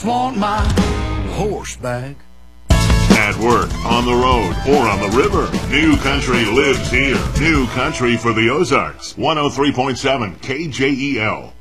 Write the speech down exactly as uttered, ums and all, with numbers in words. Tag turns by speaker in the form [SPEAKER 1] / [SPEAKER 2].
[SPEAKER 1] Want my horse back.
[SPEAKER 2] At work, on the road, or on the river, New Country lives here. New Country for the Ozarks. one oh three point seven K J E L.